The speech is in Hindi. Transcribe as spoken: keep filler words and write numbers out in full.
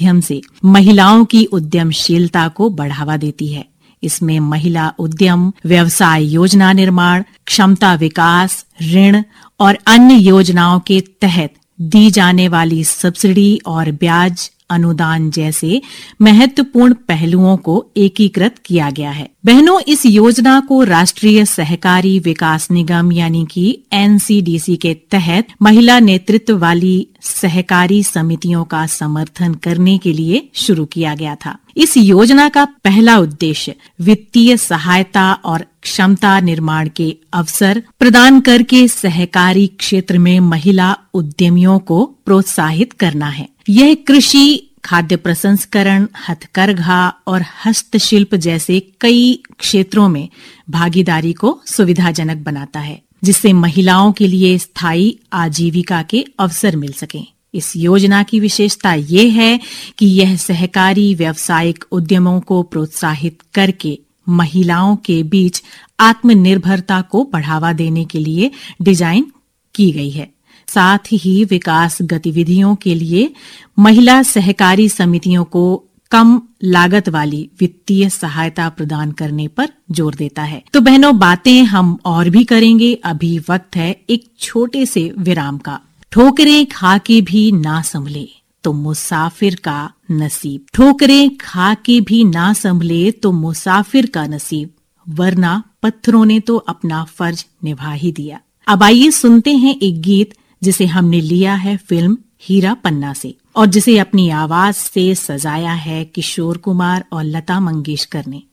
माध्यम से महिलाओं की उद्यमशीलता को बढ़ावा देती है। इसमें महिला उद्यम, व्यवसाय योजना निर्माण, क्षमता विकास, ऋण और अन्य योजनाओं के तहत दी जाने वाली सब्सिडी और ब्याज अनुदान जैसे महत्वपूर्ण पहलुओं को एकीकृत किया गया है। बहनों, इस योजना को राष्ट्रीय सहकारी विकास निगम यानी कि एन सी डी सी के तहत महिला नेतृत्व वाली सहकारी समितियों का समर्थन करने के लिए शुरू किया गया था। इस योजना का पहला उद्देश्य वित्तीय सहायता और क्षमता निर्माण के अवसर प्रदान करके सहकारी क्षेत्र में महिला उद्यमियों को प्रोत्साहित करना है। यह कृषि, खाद्य प्रसंस्करण, हथकरघा और हस्तशिल्प जैसे कई क्षेत्रों में भागीदारी को सुविधाजनक बनाता है, जिससे महिलाओं के लिए स्थायी आजीविका के अवसर मिल सकें। इस योजना की विशेषता ये है कि यह सहकारी व्यावसायिक उद्यमों को प्रोत्साहित करके महिलाओं के बीच आत्मनिर्भरता को बढ़ावा देने के लिए डिजाइन की गई है। साथ ही विकास गतिविधियों के लिए महिला सहकारी समितियों को कम लागत वाली वित्तीय सहायता प्रदान करने पर जोर देता है। तो बहनों, बातें हम और भी करेंगे, अभी वक्त है एक छोटे से विराम का। ठोकरें खा के भी ना संभले तो मुसाफिर का नसीब, ठोकरें खा के भी ना संभले तो मुसाफिर का नसीब, वरना पत्थरों ने तो अपना फर्ज निभा ही दिया। अब आइए सुनते हैं एक गीत जिसे हमने लिया है फिल्म हीरा पन्ना से और जिसे अपनी आवाज से सजाया है किशोर कुमार और लता मंगेशकर ने।